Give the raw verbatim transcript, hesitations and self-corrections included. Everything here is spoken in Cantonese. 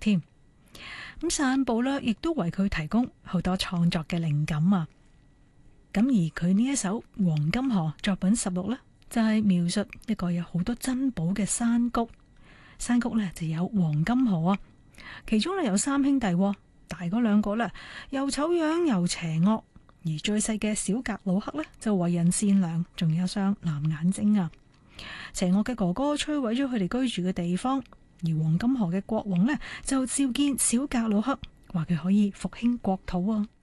添。咁散步呢，亦都為佢提供好多創作嘅靈感啊！咁而佢呢一首《黃金河》作品十六呢，就係描述一個有好多珍寶嘅山谷，山谷呢就有黃金河啊！其中呢有三兄弟，大嗰兩個呢又醜樣又邪惡，而最細嘅小格魯克呢就為人善良，仲有一雙藍眼睛啊！邪惡嘅哥哥摧毀咗佢哋居住嘅地方，而黃金河嘅國王呢就召見小格魯克，話佢可以復興國土啊！